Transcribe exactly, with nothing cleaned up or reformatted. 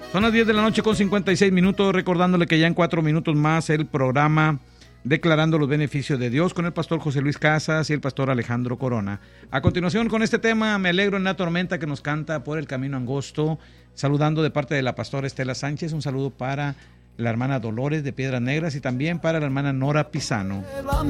Son las diez de la noche con cincuenta y seis minutos, recordándole que ya en cuatro minutos más el programa Declarando los Beneficios de Dios con el pastor José Luis Casas y el pastor Alejandro Corona. A continuación con este tema, Me alegro en la tormenta, que nos canta Por el camino angosto, saludando de parte de la pastora Estela Sánchez, un saludo para la hermana Dolores de Piedras Negras y también para la hermana Nora Pisano.